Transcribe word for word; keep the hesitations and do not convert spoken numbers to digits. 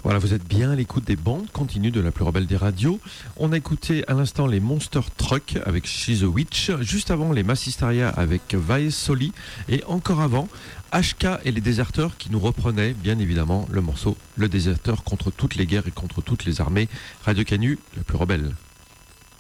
Voilà, vous êtes bien à l'écoute des bandes continues de la plus rebelle des radios. On a écouté à l'instant les Monster Truck avec She's a Witch, juste avant les Massisteria avec Vae Soli, et encore avant H K et les Déserteurs qui nous reprenaient bien évidemment le morceau Le Déserteur contre toutes les guerres et contre toutes les armées. Radio Canu, la plus rebelle.